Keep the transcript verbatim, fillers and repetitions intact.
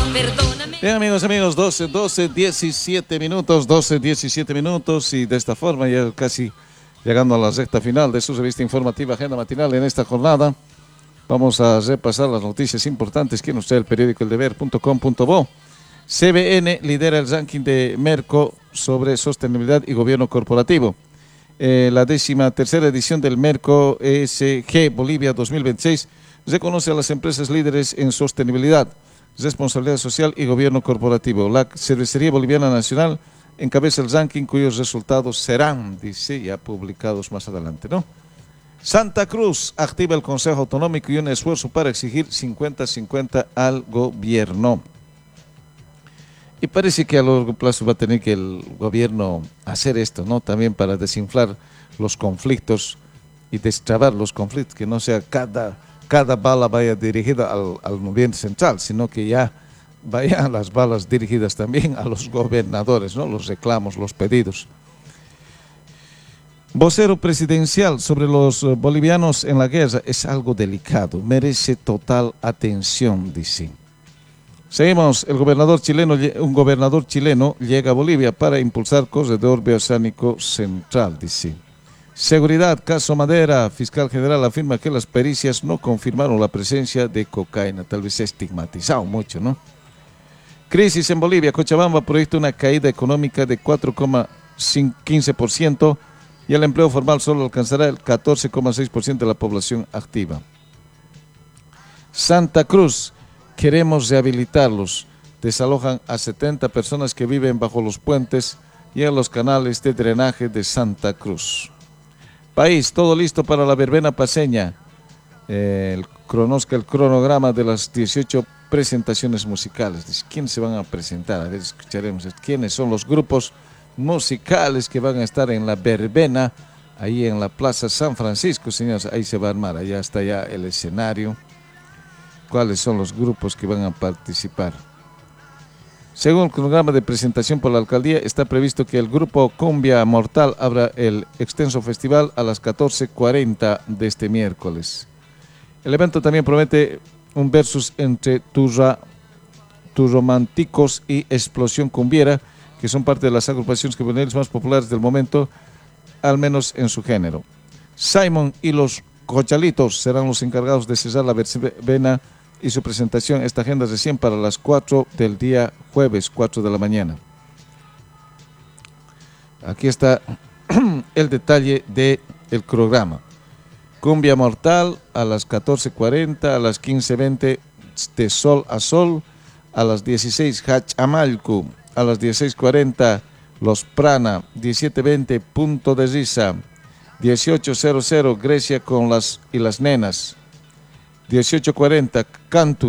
Bien, amigos, amigos, doce, doce, diecisiete minutos, doce, diecisiete minutos, y de esta forma ya casi llegando a la recta final de su revista informativa Agenda Matinal en esta jornada. Vamos a repasar las noticias importantes que nos trae el periódico el deber punto com punto bo. C B N lidera el ranking de Merco sobre sostenibilidad y gobierno corporativo. Eh, la décima tercera edición del Merco E S G Bolivia dos mil veintiséis reconoce a las empresas líderes en sostenibilidad, responsabilidad social y gobierno corporativo. La Cervecería Boliviana Nacional encabeza el ranking, cuyos resultados serán, dice, ya publicados más adelante, ¿no? Santa Cruz activa el Consejo Autonómico y un esfuerzo para exigir cincuenta cincuenta al gobierno. Y parece que a largo plazo va a tener que el gobierno hacer esto, ¿no? También para desinflar los conflictos y destrabar los conflictos, que no sea cada, cada bala vaya dirigida al, al gobierno central, sino que ya vayan las balas dirigidas también a los gobernadores, ¿no? Los reclamos, los pedidos. Vocero presidencial sobre los bolivianos en la guerra: es algo delicado, merece total atención, dice. Seguimos. El gobernador chileno, un gobernador chileno llega a Bolivia para impulsar corredor bioceánico central, dice. Seguridad, caso Madera. Fiscal general afirma que las pericias no confirmaron la presencia de cocaína. Tal vez se ha estigmatizado mucho, ¿no? Crisis en Bolivia. Cochabamba proyecta una caída económica de cuatro coma quince por ciento y el empleo formal solo alcanzará el catorce coma seis por ciento de la población activa. Santa Cruz. Queremos rehabilitarlos. Desalojan a setenta personas que viven bajo los puentes y en los canales de drenaje de Santa Cruz. País, todo listo para la verbena paceña. Eh, el, conozca el cronograma de las dieciocho presentaciones musicales. ¿Quiénes se van a presentar? A ver, escucharemos. ¿Quiénes son los grupos musicales que van a estar en la verbena? Ahí en la Plaza San Francisco, señores. Ahí se va a armar. Allá está ya el escenario. ¿Cuáles son los grupos que van a participar? Según el cronograma de presentación por la alcaldía, está previsto que el grupo Cumbia Mortal abra el extenso festival a las catorce cuarenta de este miércoles. El evento también promete un versus entre Turra, Turrománticos y Explosión Cumbiera, que son parte de las agrupaciones juveniles más populares del momento, al menos en su género. Simon y los Cochalitos serán los encargados de cerrar la verbena y su presentación. Esta agenda es recién para las cuatro del día jueves, cuatro de la mañana. Aquí está el detalle del programa. Cumbia Mortal a las catorce cuarenta, a las quince veinte de Sol a Sol, a las dieciséis Hachamalcu, a las dieciséis cuarenta Los Prana, diecisiete veinte Punto de Risa, dieciocho cero cero Grecia con las y las nenas, dieciocho cuarenta Cantu,